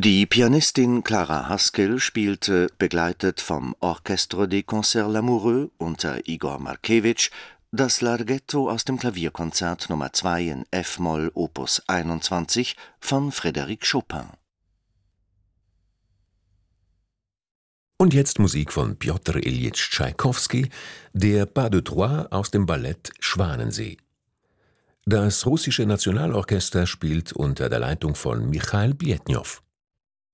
Die Pianistin Clara Haskell spielte, begleitet vom Orchestre des Concerts Lamoureux unter Igor Markewitsch, das Larghetto aus dem Klavierkonzert Nr. 2 in f-Moll Opus 21 von Frédéric Chopin. Und jetzt Musik von Pjotr Iljitsch Tschaikowski, der Pas de Trois aus dem Ballett Schwanensee. Das russische Nationalorchester spielt unter der Leitung von Michail Bjetnjow.